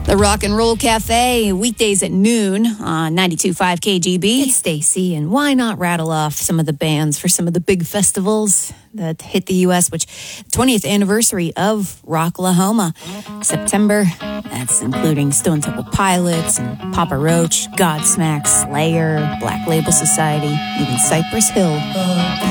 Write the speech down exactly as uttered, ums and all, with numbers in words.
The Rock and Roll Cafe, weekdays at noon on ninety-two point five K G B. It's Stacy, and why not rattle off some of the bands for some of the big festivals that hit the U S, which twentieth anniversary of Rocklahoma. September, that's including Stone Temple Pilots and Papa Roach, Godsmack, Slayer, Black Label Society, even Cypress Hill.